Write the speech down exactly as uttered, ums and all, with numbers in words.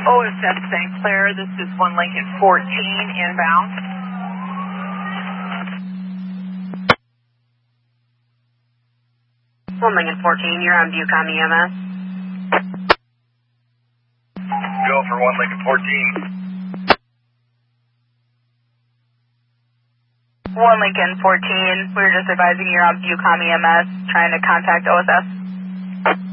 O S F Saint Clair, this is one Lincoln fourteen inbound. one Lincoln fourteen, you're on Bucom E M S. Go for one Lincoln fourteen. one Lincoln fourteen, we were just advising you're on Bucom E M S, trying to contact O S F.